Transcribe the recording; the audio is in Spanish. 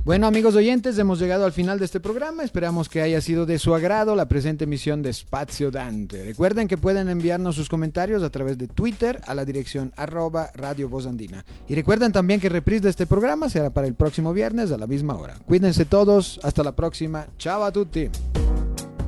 Bueno, amigos oyentes, hemos llegado al final de este programa. Esperamos que haya sido de su agrado la presente emisión de Spazio Dante. Recuerden que pueden enviarnos sus comentarios a través de Twitter a la dirección @Radio Voz Andina. Y recuerden también que reprise de este programa será para el próximo viernes a la misma hora. Cuídense todos. Hasta la próxima. Ciao a tutti.